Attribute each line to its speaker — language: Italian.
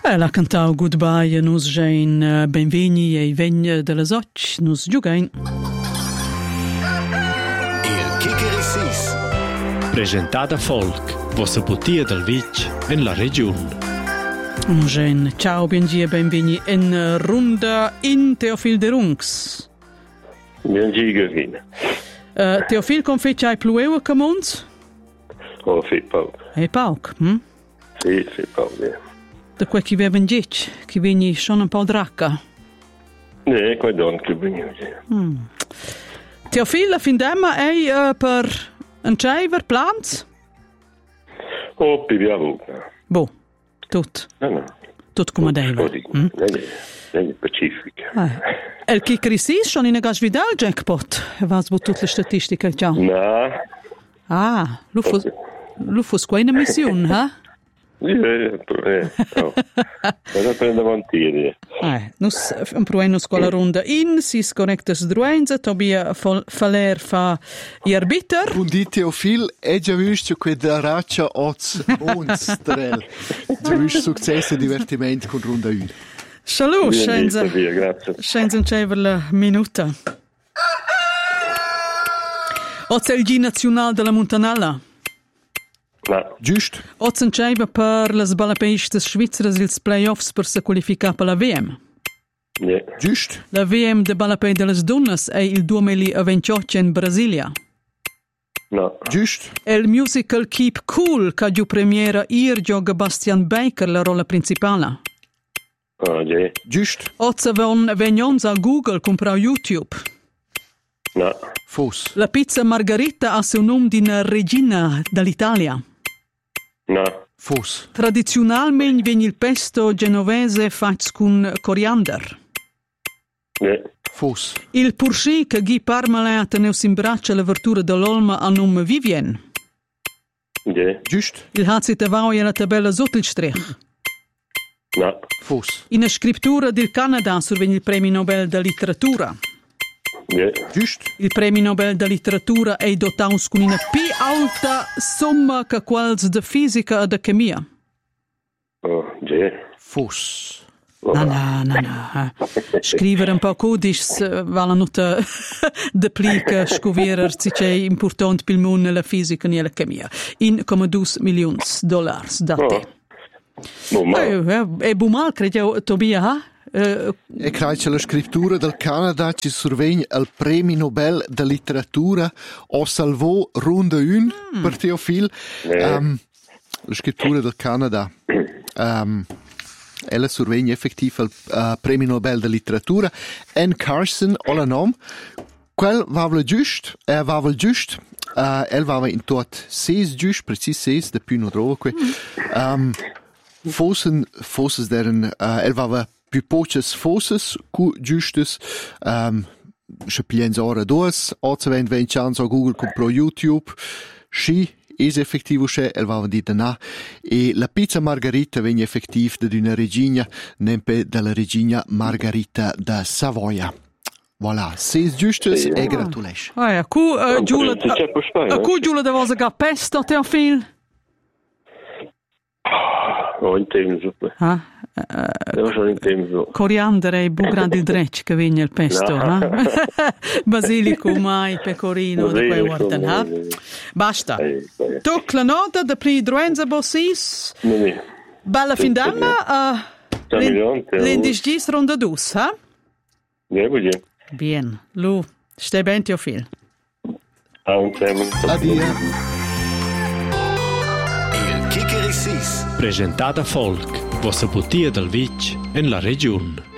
Speaker 1: La cantau Goodbye nus gein benvegni e vegn de las och nus giugain.
Speaker 2: Il Kikeri Sis. Presentada folk, vossa putia del Vitg en la region.
Speaker 1: Nus gein ciao bengi e benvegni en runda in Teofil de Rungs.
Speaker 3: Bengi Gavina.
Speaker 1: Teofil com fece ai plueu a camons?
Speaker 3: Oh, fe pauc.
Speaker 1: E pauc,
Speaker 3: Sì, fe pauc,
Speaker 1: Da quei chi veven dic, chi vegni schon un po' dracca.
Speaker 3: Quei don che veniva.
Speaker 1: Teofil, la fin d'emma ei per un ceiver plans?
Speaker 3: Oh, pivia buca.
Speaker 1: Boh, tut.
Speaker 3: No.
Speaker 1: Tut come deva.
Speaker 3: Lei pacifica.
Speaker 1: El Kikeri Sis schon in a gas vidal jackpot. Was bu tutte le statistiche già.
Speaker 3: No.
Speaker 1: Lu fus qua in mission, ha?
Speaker 3: Cosa prende avanti?
Speaker 1: Nus proviamo scuola ronda in, sis correctes druenza, tobia faler fa i arbiter.
Speaker 4: Buondì Teofil, e già visto che da raccia oz monstrel. Già visto successo e divertimento con ronda 1.
Speaker 1: Salut, scenza un cever la minuta. Oz el G nazionale della Montanella.
Speaker 3: No.
Speaker 4: Giust.
Speaker 1: Oz un cever per le balapeistes svizzeres ils playoffs per se qualificare per la VM.
Speaker 3: Yeah.
Speaker 4: Giust.
Speaker 1: La VM de balapei delle donnes è il 2028 in Brasilia.
Speaker 3: No.
Speaker 4: Giust.
Speaker 1: El musical Keep Cool che giù premiera Irgio Bastian Baker la rolla principale.
Speaker 3: Yeah.
Speaker 4: Giust.
Speaker 1: Oz vegnons a Google comprau YouTube.
Speaker 3: No.
Speaker 4: Fos.
Speaker 1: La pizza Margherita ha suo nome di una regina dall'Italia.
Speaker 3: No.
Speaker 1: Fos. Tradizionalmente viene il pesto genovese fatto con coriander.
Speaker 3: Yeah.
Speaker 1: Fos. Il Porsche che Guy Parmelin teneu in braccia la verdura dell'Olma a nome Vivien.
Speaker 3: Yeah.
Speaker 4: Giust.
Speaker 1: Il hazit avau la tabella sotto il strich.
Speaker 3: No.
Speaker 4: Fos.
Speaker 1: In scrittura del Canada surviene il premio Nobel da letteratura.
Speaker 3: Yeah.
Speaker 4: Giust.
Speaker 1: Il premio Nobel da letteratura è dotato con una più alta somma che quals de fisica e de chemia.
Speaker 3: Oh, yeah.
Speaker 4: Fos.
Speaker 1: No. Scrivere un po' codice vale nota de plica scoviere se c'è importante per il mondo la fisica e la chemia. In come $2 milioni date. È bumal, credo, Tobia,
Speaker 4: E grazie alla scrittura del Canada ci survegna il premio Nobel da letteratura o salvò ronda 1 per Teofil. La scrittura del Canada ella survegna effettiv il premio Nobel da letteratura N. Carson o la nom quel vavel giust el vava in tot 6 giust precis 6 de più no droga que fosses deren el vava più poches fosses cu giustes schapiens ora dos otsevent chance a Google con pro YouTube schi es effettivo che el va di dana e la pizza Margherita venne effettiv de una regina nempe della regina Margherita da Savoia. Voilà, sei giustes e gratulation.
Speaker 1: A Giula de vosa ga pesto Teofil?
Speaker 3: In tempo. Devo in tempo.
Speaker 1: Coriander è bu grandi drecci che viene il pesto, Basilico, mai, pecorino, da quei guardan, Basta. Toc la nota da pri druenza bossis. Bella fin d'anno, l'indisgis ronda dus, ha? Bien. Lu, stai ben Teofil.
Speaker 4: Addio.
Speaker 2: Kikeri Sis. Presentata folk, vossa putia del Vitg en la region.